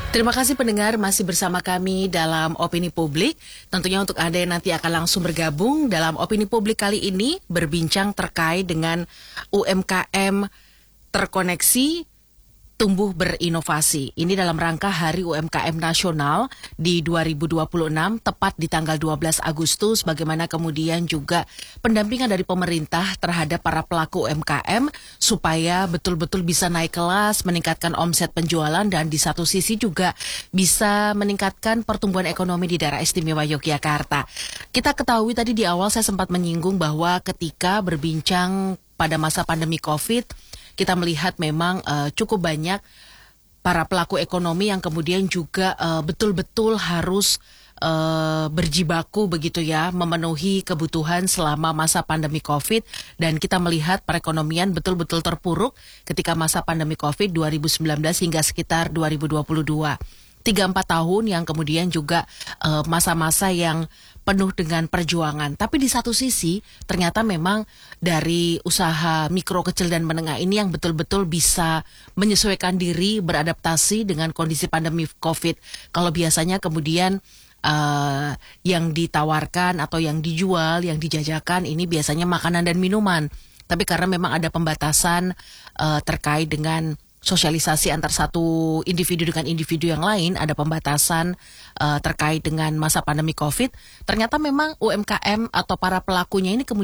Terima kasih pendengar masih bersama kami dalam Opini Publik. Tentunya untuk Anda yang nanti akan langsung bergabung dalam Opini Publik kali ini berbincang terkait dengan UMKM terkoneksi tumbuh berinovasi. Ini dalam rangka Hari UMKM Nasional di 2026, tepat di tanggal 12 Agustus, bagaimana kemudian juga pendampingan dari pemerintah terhadap para pelaku UMKM supaya betul-betul bisa naik kelas, meningkatkan omset penjualan, dan di satu sisi juga bisa meningkatkan pertumbuhan ekonomi di daerah istimewa Yogyakarta. Kita ketahui tadi di awal saya sempat menyinggung bahwa ketika berbincang pada masa pandemi COVID, kita melihat memang cukup banyak para pelaku ekonomi yang kemudian juga betul-betul harus berjibaku begitu ya, memenuhi kebutuhan selama masa pandemi COVID, dan kita melihat perekonomian betul-betul terpuruk ketika masa pandemi COVID 2019 hingga sekitar 2022. 3-4 tahun yang kemudian juga masa-masa yang penuh dengan perjuangan. Tapi di satu sisi ternyata memang dari usaha mikro, kecil, dan menengah ini yang betul-betul bisa menyesuaikan diri, beradaptasi dengan kondisi pandemi COVID. Kalau biasanya kemudian yang ditawarkan atau yang dijual, yang dijajakan ini biasanya makanan dan minuman. Tapi karena memang ada pembatasan terkait dengan sosialisasi antar satu individu dengan individu yang lain, ada pembatasan terkait dengan masa pandemi COVID, ternyata memang UMKM atau para pelakunya ini kemudian